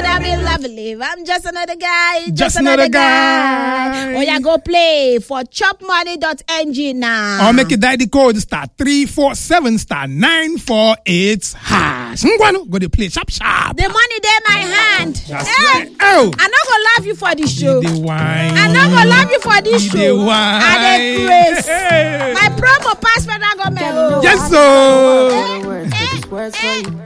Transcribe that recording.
would have been lovely. I'm just another guy. Just another guy. Oh, yeah, go play for chopmoney.ng now. Or make it die the code star 347 star 948 hash. Go to play sharp. The money there in my hand. That's right. Oh. I'm not gonna love you for this show. The wine. I'm not gonna love you for this show. The wine. And the grace. My promo pass federal government. Yes, sir. Words for you.